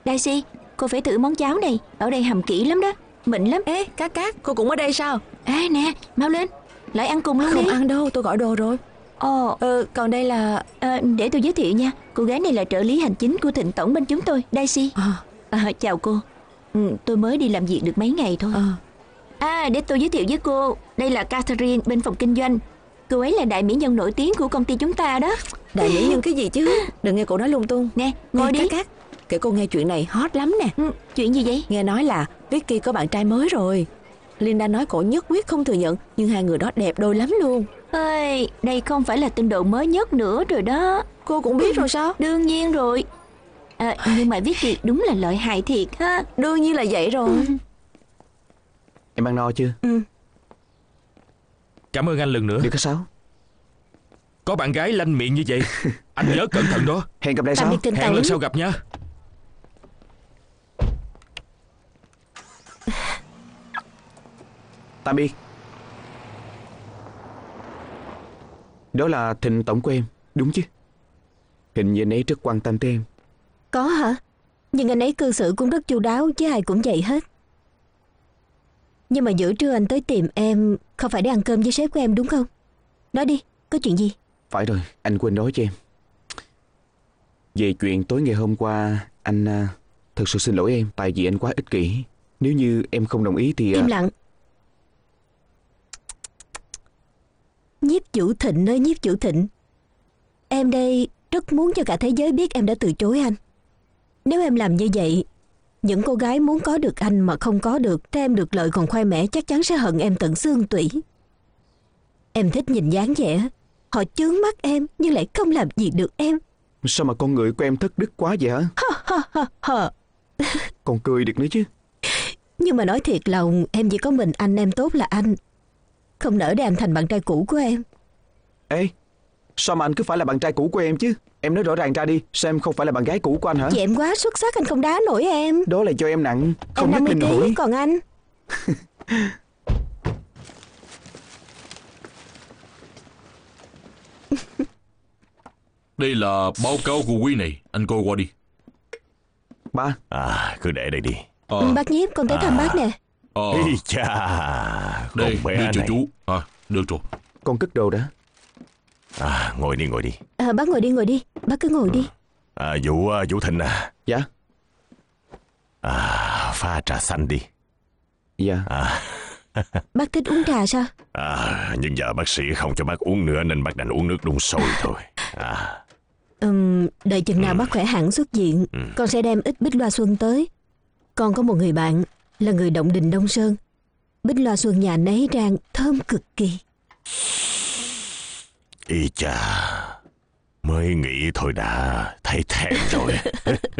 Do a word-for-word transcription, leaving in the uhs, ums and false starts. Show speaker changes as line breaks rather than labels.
Daisy, cô phải thử món cháo này. Ở đây hầm kỹ lắm đó, mịn lắm.
Ê, Cát Cát, cô cũng ở đây sao?
Ê nè, mau lên, lại ăn cùng luôn
Không
đi.
ăn đâu, tôi gọi đồ rồi.
Ồ,
Ừ, còn đây là...
à, để tôi giới thiệu nha. Cô gái này là trợ lý hành chính của Thịnh Tổng bên chúng tôi, Daisy.
À,
À, chào cô. Ừ, tôi mới đi làm việc được mấy ngày thôi.
à.
À, để tôi giới thiệu với cô. Đây là Catherine bên phòng kinh doanh. Cô ấy là đại mỹ nhân nổi tiếng của công ty chúng ta đó.
Đại mỹ nhân cái gì chứ? Đừng nghe cô nói lung tung.
Nè, ngồi
Nè,
đi.
Cát Cát, kể cô nghe chuyện này hot lắm nè.
Ừ, chuyện gì vậy?
Nghe nói là Vicky có bạn trai mới rồi. Linda nói cổ nhất quyết không thừa nhận, nhưng hai người đó đẹp đôi lắm luôn.
Ơi, đây không phải là tin đồn mới nhất nữa rồi đó.
Cô cũng biết rồi sao?
Đương nhiên rồi. À, nhưng mà Vicky đúng là lợi hại thiệt ha.
Đương nhiên là vậy rồi. Ừ.
Em ăn no chưa?
Ừ.
Cảm ơn anh lần nữa.
Được có sao?
Có bạn gái lanh miệng như vậy, anh nhớ cẩn thận đó.
Hẹn gặp lại
Tạm
sau.
biệt Thịnh
Hẹn
Tổng.
lần sau gặp nha.
Tạm biệt. Đó là Thịnh Tổng của em, đúng chứ? Hình như anh ấy rất quan tâm tới em.
Có hả? Nhưng anh ấy cư xử cũng rất chu đáo, chứ ai cũng vậy hết. Nhưng mà giữa trưa anh tới tìm em không phải để ăn cơm với sếp của em đúng không? Nói đi, có chuyện gì?
Phải rồi, anh quên nói cho em. Về chuyện tối ngày hôm qua, anh à, thật sự xin lỗi em. Tại vì anh quá ích kỷ. Nếu như em không đồng ý thì à...
Im lặng. Nhiếp Vũ Thịnh ơi Nhiếp Vũ Thịnh, em đây rất muốn cho cả thế giới biết em đã từ chối anh. Nếu em làm như vậy, những cô gái muốn có được anh mà không có được, thế em được lợi còn khoe mẽ, chắc chắn sẽ hận em tận xương tủy. Em thích nhìn dáng vẻ họ chướng mắt em nhưng lại không làm gì được em.
Sao mà con người của em thất đức quá vậy hả?
Hờ.
Còn cười được nữa chứ.
Nhưng mà nói thiệt lòng, em chỉ có mình anh em tốt là anh, không nỡ để anh thành bạn trai cũ của em.
Ê, sao mà anh cứ phải là bạn trai cũ của em chứ? Em nói rõ ràng ra đi, sao em không phải là bạn gái cũ của anh hả?
Vì em quá xuất sắc anh không đá nổi em.
Đó là cho em nặng, không
Em
nhất
năm mươi
định nổi.
ký, còn anh?
Đây là báo cáo của quý này, anh coi qua đi.
Ba.
À, cứ để đây đi.
À,
Ừ, bác Nhiếp, con tới thăm bác nè.
à,
Ê cha,
đây,
con bé
đưa cho
này.
chú. À, được rồi.
Con cất đồ đã.
À, ngồi đi, ngồi đi.
À, bác ngồi đi, ngồi đi. Bác cứ ngồi đi.
À, Vũ, Vũ Thịnh à.
Dạ.
À, pha trà xanh đi.
Dạ.
À,
Bác thích uống trà sao?
à, nhưng giờ bác sĩ không cho bác uống nữa nên bác đành uống nước đun sôi thôi. À,
Ừm, đợi chừng nào
Ừ.
bác khỏe hẳn xuất viện,
Ừ.
con sẽ đem ít bích loa xuân tới. Con có một người bạn là người Động Đình Đông Sơn. Bích loa xuân nhà nấy rang thơm cực kỳ.
y cha, mới nghĩ thôi đã thấy thèm rồi.